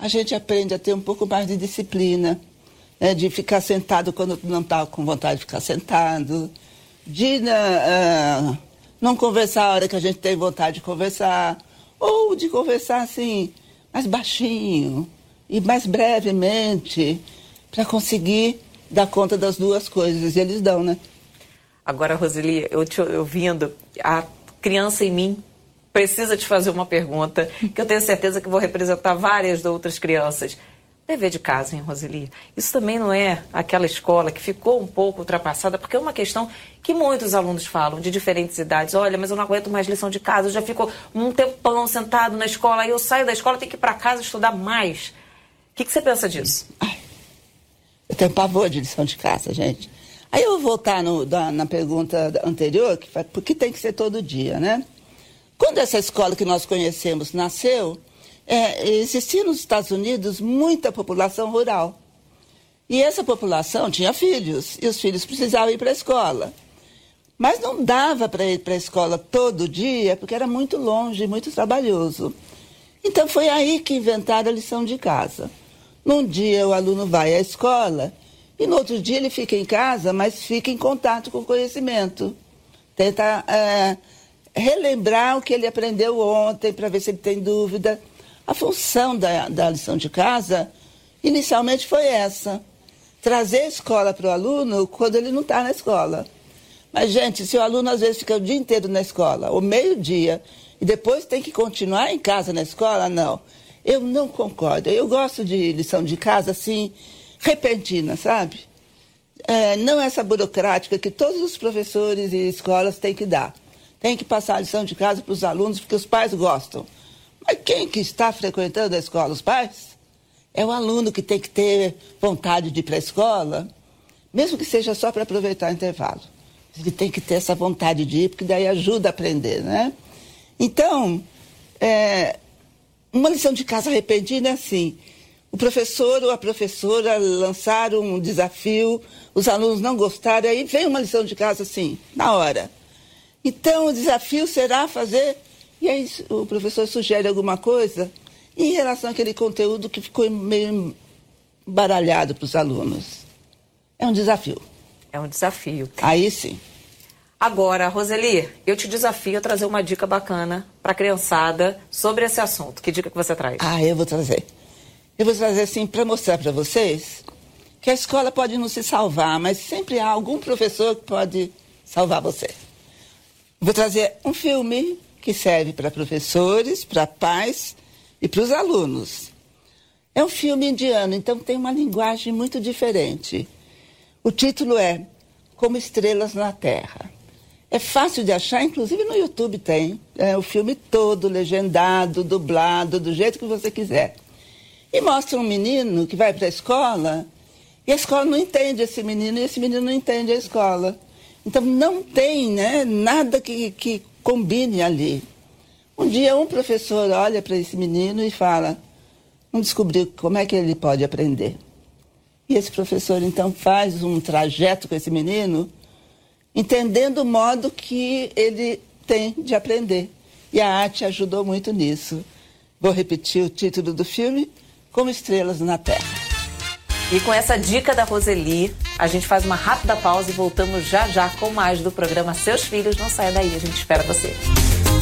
a gente aprende a ter um pouco mais de disciplina, né? De ficar sentado quando não está com vontade de ficar sentado, de não conversar a hora que a gente tem vontade de conversar, ou de conversar assim, mais baixinho e mais brevemente, para conseguir dar conta das duas coisas. E eles dão, né? Agora, Roseli, eu te ouvindo, a criança em mim precisa te fazer uma pergunta, que eu tenho certeza que vou representar várias outras crianças. Dever de casa, hein, Roseli? Isso também não é aquela escola que ficou um pouco ultrapassada, porque é uma questão que muitos alunos falam, de diferentes idades. Olha, mas eu não aguento mais lição de casa, eu já fico um tempão sentado na escola, aí eu saio da escola, tenho que ir para casa estudar mais. O que você pensa disso? Ai, eu tenho pavor de lição de casa, gente. Aí eu vou voltar na pergunta anterior, porque tem que ser todo dia, né? Quando essa escola que nós conhecemos nasceu, existia nos Estados Unidos muita população rural. E essa população tinha filhos, e os filhos precisavam ir para a escola. Mas não dava para ir para a escola todo dia, porque era muito longe, muito trabalhoso. Então foi aí que inventaram a lição de casa. Num dia o aluno vai à escola, e no outro dia ele fica em casa, mas fica em contato com o conhecimento. Tenta relembrar o que ele aprendeu ontem, para ver se ele tem dúvida. A função da lição de casa, inicialmente, foi essa. Trazer a escola para o aluno quando ele não está na escola. Mas, gente, se o aluno às vezes fica o dia inteiro na escola, ou meio-dia, e depois tem que continuar em casa na escola, não. Eu não concordo. Eu gosto de lição de casa, assim, repentina, sabe? Não essa burocrática que todos os professores e escolas têm que dar. Tem que passar a lição de casa para os alunos, porque os pais gostam. Mas quem que está frequentando a escola? Os pais? É o aluno que tem que ter vontade de ir para a escola, mesmo que seja só para aproveitar o intervalo. Ele tem que ter essa vontade de ir, porque daí ajuda a aprender, né? Então, uma lição de casa repentina é assim: o professor ou a professora lançaram um desafio, os alunos não gostaram, aí vem uma lição de casa assim, na hora. Então, o desafio será fazer... E aí o professor sugere alguma coisa em relação àquele conteúdo que ficou meio embaralhado para os alunos. É um desafio. É um desafio. Aí sim. Agora, Roseli, eu te desafio a trazer uma dica bacana para a criançada sobre esse assunto. Que dica que você traz? Eu vou trazer. Eu vou trazer, assim, para mostrar para vocês que a escola pode não se salvar, mas sempre há algum professor que pode salvar você. Vou trazer um filme que serve para professores, para pais e para os alunos. É um filme indiano, então tem uma linguagem muito diferente. O título é Como Estrelas na Terra. É fácil de achar, inclusive no YouTube tem. É o filme todo, legendado, dublado, do jeito que você quiser. E mostra um menino que vai para a escola, e a escola não entende esse menino, e esse menino não entende a escola. Então não tem, né, nada que combine ali. Um dia um professor olha para esse menino e fala, vamos descobrir como é que ele pode aprender. E esse professor então faz um trajeto com esse menino, entendendo o modo que ele tem de aprender. E a arte ajudou muito nisso. Vou repetir o título do filme, Como Estrelas na Terra. E com essa dica da Roseli, a gente faz uma rápida pausa e voltamos já já com mais do programa Seus Filhos Não Saia Daí. A gente espera você.